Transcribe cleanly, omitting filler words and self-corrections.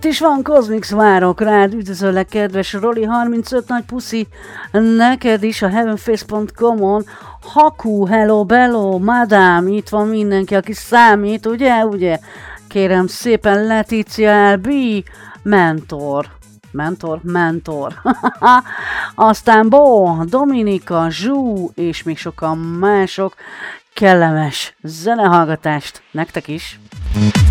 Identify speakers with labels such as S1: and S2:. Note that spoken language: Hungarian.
S1: Itt is van Cosmix, várok rád, üdvözöllek kedves Roli, 35 nagy puszi, neked is a heavenface.com-on, Haku, hello, bello, madám, itt van mindenki, aki számít, ugye? Kérem szépen, Leticia LB, mentor. Aztán Bo, Dominika, Zsú, és még sokan mások. Kellemes zenehallgatást nektek is!